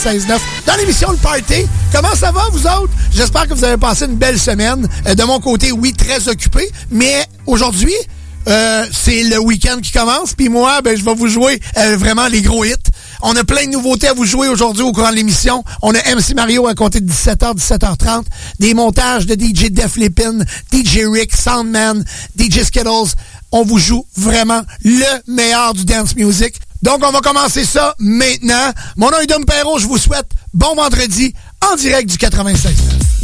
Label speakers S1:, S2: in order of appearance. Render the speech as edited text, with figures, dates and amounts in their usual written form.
S1: 16-9 dans l'émission Le Party. Comment ça va, vous autres? J'espère que vous avez passé une belle semaine. De mon côté, oui, très occupé. Mais aujourd'hui, c'est le week-end qui commence. Puis moi, je vais vous jouer vraiment les gros hits. On a plein de nouveautés à vous jouer aujourd'hui au courant de l'émission. On a MC Mario à compter de 17h, 17h30. Des montages de DJ Def Lippin, DJ Rick, Soundman, DJ Skittles. On vous joue vraiment le meilleur du dance music. Donc, on va commencer ça maintenant. Mon nom est Dom Perrault. Je vous souhaite bon vendredi en direct du 96.